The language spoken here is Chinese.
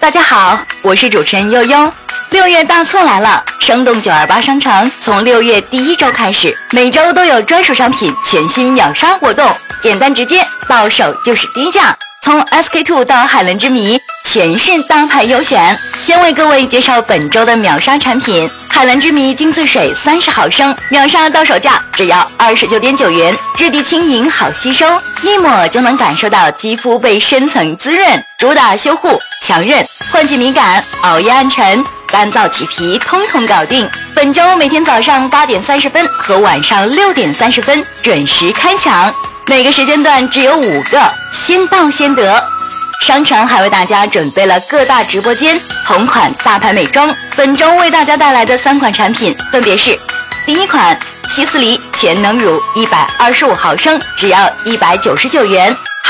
大家好，我是主持人悠悠。6月大促来了，生动928商城从6月第1周开始，每周都有专属商品全新秒杀活动，简单直接，到手就是低价。从 SK2 到海伦之谜，全是大牌优选。先为各位介绍本周的秒杀产品：海伦之谜精粹水30毫升，秒杀到手价只要29.9元，质地轻盈好吸收，一抹就能感受到肌肤被深层滋润，主打修护、强韧、换季敏感、熬夜暗沉、干燥起皮，通通搞定。本周每天早上8点30分和晚上6点30分准时开抢，每个时间段只有5个，先到先得。商城还为大家准备了各大直播间同款大牌美妆，本周为大家带来的3款产品分别是：第一款希思黎全能乳125毫升，只要199元。